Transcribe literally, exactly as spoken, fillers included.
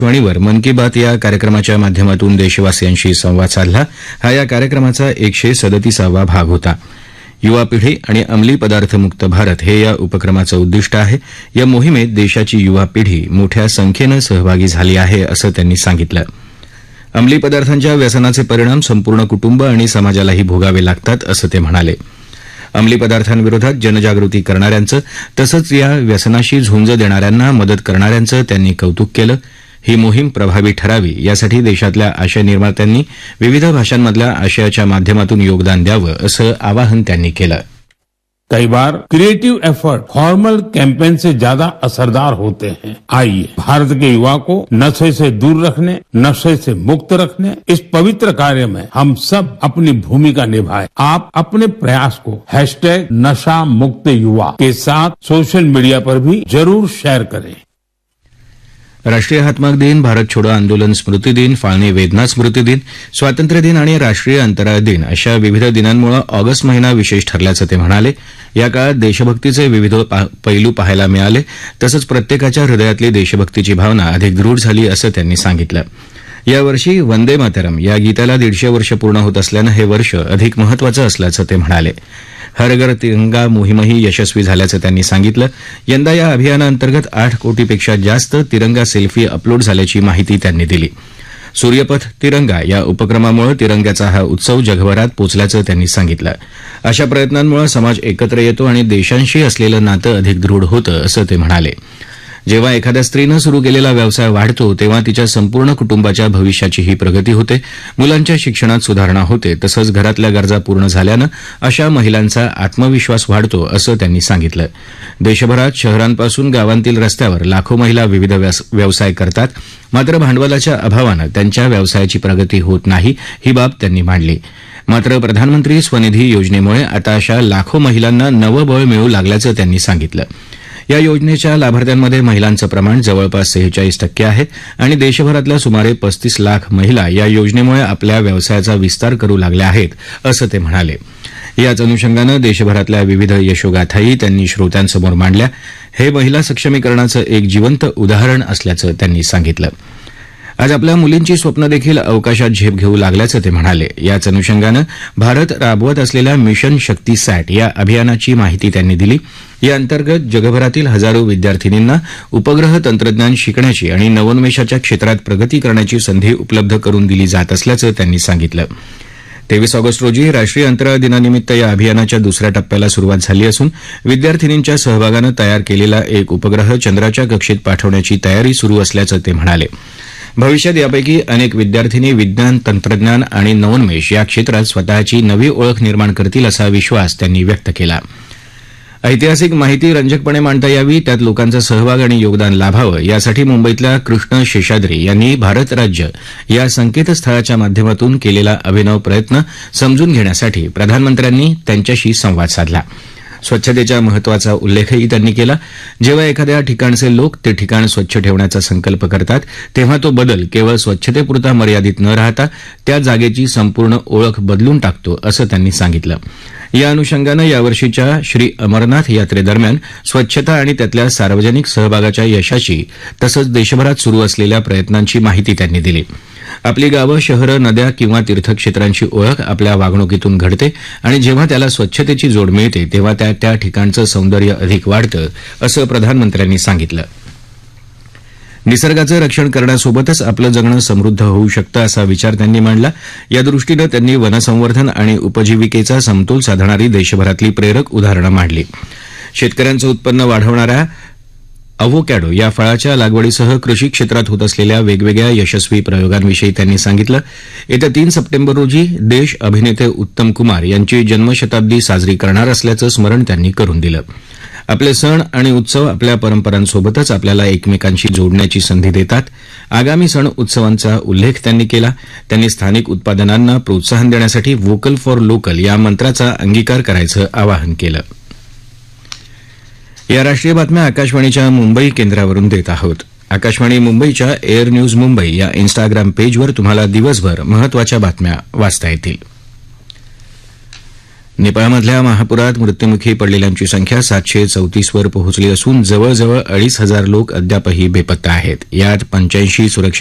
वाणीवर मन की बात या कार्यक्रमाच्या माध्यमातून देशवासियांशी संवाद साधला. हा या कार्यक्रमाचा एकशे सदतीसावा भाग होता. युवा पिढी आणि अंमली पदार्थ मुक्त भारत हे या उपक्रमाचं उद्दिष्ट आहे. या मोहिमेत देशाची युवा पिढी मोठ्या संख्येनं सहभागी झाली आहे असं त्यांनी सांगितलं. अंमली पदार्थांच्या व्यसनाचे परिणाम संपूर्ण कुटुंब आणि समाजालाही भोगावे लागतात असं ते म्हणाले. अंमली पदार्थांविरोधात जनजागृती करणाऱ्यांचं तसंच या व्यसनाशी झुंज देणाऱ्यांना मदत करणाऱ्यांचं त्यांनी कौतुक केलं. ही मोहीम प्रभावी ठरावी यासाठी देशातल्या आशय निर्मात्यांनी विविध भाषांमधल्या आशयाच्या माध्यमातून योगदान द्यावं असं आवाहन त्यांनी केलं. कई बार क्रिएटिव एफर्ट फॉर्मल कैंपेन से ज्यादा असरदार होते हैं. आइए भारत के युवा को नशे से दूर रखने, नशे से मुक्त रखने इस पवित्र कार्य में हम सब अपनी भूमिका निभाएं. आप अपने प्रयास को हैशटैग नशा मुक्त युवा के साथ सोशल मीडिया पर भी जरूर शेयर करें. राष्ट्रीय हातमाग दिन, भारत छोडो आंदोलन स्मृती दिन, फाळणी वेदना स्मृती दिन, स्वातंत्र्य दिन आणि राष्ट्रीय अंतराळ दिन अशा विविध दिनांमुळे ऑगस्ट महिना विशेष ठरल्याचं ते म्हणाले. या काळात देशभक्तीचे विविध पैलू पाहायला मिळाले तसंच प्रत्येकाच्या हृदयातली देशभक्तीची भावना अधिक दृढ झाली असं त्यांनी सांगितलं. यावर्षी वंदे मातरम या गीताला दीडशे वर्ष पूर्ण होत असल्यानं हे वर्ष अधिक महत्वाचं असल्याचं ते म्हणाले. हर घर तिरंगा मोहीमही यशस्वी झाल्याचं त्यांनी सांगितलं. यंदा या अभियानाअंतर्गत आठ कोटीपेक्षा जास्त तिरंगा सेल्फी अपलोड झाल्याची माहिती त्यांनी दिली. सूर्यपथ तिरंगा या उपक्रमामुळे तिरंग्याचा हा उत्सव जगभरात पोचल्याचं त्यांनी सांगितलं. अशा प्रयत्नांमुळे समाज एकत्र येतो आणि देशांशी असलेलं नातं अधिक दृढ होतं असं ते म्हणाले. जेव्हा एखाद्या स्त्रीनं सुरू केलेला व्यवसाय वाढतो तेव्हा तिच्या संपूर्ण कुटुंबाच्या भविष्याचीही प्रगती होते, मुलांच्या शिक्षणात सुधारणा होते तसंच घरातल्या गरजा पूर्ण झाल्यानं अशा महिलांचा आत्मविश्वास वाढतो असं त्यांनी सांगितलं. देशभरात शहरांपासून गावांतील रस्त्यावर लाखो महिला विविध व्यवसाय करतात, मात्र भांडवलाच्या अभावानं त्यांच्या व्यवसायाची प्रगती होत नाही ही बाब त्यांनी मांडली. मात्र प्रधानमंत्री स्वनिधी योजनेमुळे आता अशा लाखो महिलांना नवं बळ मिळू लागल्याचं त्यांनी सांगितलं. या योजनेच्या लाभार्थ्यांमध्ये महिलांचं प्रमाण जवळपास सेहेचाळीस टक्के आहे आणि देशभरातल्या सुमारे पस्तीस लाख महिला या योजनेमुळे आपल्या व्यवसायाचा विस्तार करू लागल्या आहेत असं ते म्हणाले. याच अनुषंगानं देशभरातल्या विविध यशोगाथाही त्यांनी श्रोत्यांसमोर मांडल्या. हे महिला सक्षमीकरणाचं एक जिवंत उदाहरण असल्याचं त्यांनी सांगितलं. आज आपल्या मुलींची स्वप्न देखील अवकाशात झेप घेऊ लागल्याचं ते म्हणाले. याच अनुषंगानं भारत राबवत असलेल्या मिशन शक्ती सॅट या अभियानाची माहिती त्यांनी दिली. या अंतर्गत जगभरातील हजारो विद्यार्थिनींना उपग्रह तंत्रज्ञान शिकण्याची आणि नवोन्मेषाच्या क्षेत्रात प्रगती करण्याची संधी उपलब्ध करून दिली जात असल्याचं त्यांनी सांगितलं. तेवीस ऑगस्ट रोजी राष्ट्रीय अंतराळ दिनानिमित्त या अभियानाच्या दुसऱ्या टप्प्याला सुरुवात झाली असून विद्यार्थिनींच्या सहभागानं तयार केलेला एक उपग्रह चंद्राच्या कक्षेत पाठवण्याची तयारी सुरू असल्याचं ते म्हणाले. भविष्यात यापैकी अनेक विद्यार्थिनी विज्ञान, तंत्रज्ञान आणि नवोन्मेष या क्षेत्रात स्वतःची नवी ओळख निर्माण करतील असा विश्वास त्यांनी व्यक्त केला. ऐतिहासिक माहिती रंजकपणे मांडता यावी, त्यात लोकांचा सहभाग आणि योगदान लाभावं यासाठी मुंबईतल्या कृष्ण शेषाद्री यांनी भारत राज्य या संकेतस्थळाच्या माध्यमातून केलेला अभिनव प्रयत्न समजून घेण्यासाठी प्रधानमंत्र्यांनी त्यांच्याशी संवाद साधला. स्वच्छतेच्या महत्वाचा उल्लेखही त्यांनी केला. जेव्हा एखाद्या ठिकाणचे लोक ते ठिकाण स्वच्छ ठेवण्याचा संकल्प करतात तेव्हा तो बदल केवळ स्वच्छतेपुरता मर्यादित न राहता त्या जागेची संपूर्ण ओळख बदलून टाकतो असं त्यांनी सांगितलं. या अनुषंगानं यावर्षीच्या श्री अमरनाथ यात्रेदरम्यान स्वच्छता आणि त्यातल्या सार्वजनिक सहभागाच्या यशाची तसंच देशभरात सुरू असलेल्या प्रयत्नांची माहिती त्यांनी दिली. आपली गावं, शहरं, नद्या किंवा तीर्थक्षेत्रांची ओळख आपल्या वागणुकीतून घडते आणि जेव्हा त्याला स्वच्छतेची जोड मिळते तेव्हा त्या त्या ठिकाणचं सौंदर्य अधिक वाढतं असं प्रधानमंत्र्यांनी सांगितलं. निसर्गाचं रक्षण करण्यासोबतच आपलं जगणं समृद्ध होऊ शकतं असा विचार त्यांनी मांडला. या दृष्टीनं त्यांनी वनसंवर्धन आणि उपजीविकेचा समतोल साधणारी देशभरातली प्रेरक उदाहरणं मांडली. शेतकऱ्यांचं उत्पन्न वाढवणाऱ्या अव्होकॅडो या फळाच्या लागवडीसह कृषी क्षेत्रात होत असलेल्या वेगवेगळ्या यशस्वी प्रयोगांविषयी त्यांनी सांगितलं. येत्या तीन सप्टेंबर रोजी देश अभिनेते उत्तम कुमार यांची जन्मशताब्दी साजरी करणार असल्याचं स्मरण त्यांनी करून दिलं. आपले सण आणि उत्सव आपल्या परंपरांसोबतच आपल्याला एकमेकांशी जोडण्याची संधी देतात. आगामी सण उत्सवांचा उल्लेख त्यांनी केला. त्यांनी स्थानिक उत्पादनांना प्रोत्साहन देण्यासाठी व्होकल फॉर लोकल या मंत्राचा अंगीकार करायचं आवाहन केलं. या राष्ट्रीय बातम्या आकाशवाणीच्या मुंबई केंद्रावरून देत आहोत. आकाशवाणी मुंबईच्या एअर न्यूज मुंबई या इन्स्टाग्राम पेजवर तुम्हाला दिवसभर महत्वाच्या बातम्या वाचता येतील. नेपाळमधल्या महापुरात मृत्युमुखी पडलेल्यांची संख्या सातशे चौतीस वर पोहोचली असून जवळजवळ अडीच हजार लोक अद्यापही बेपत्ता आहेत. यात पंच्याऐंशी सुरक्षा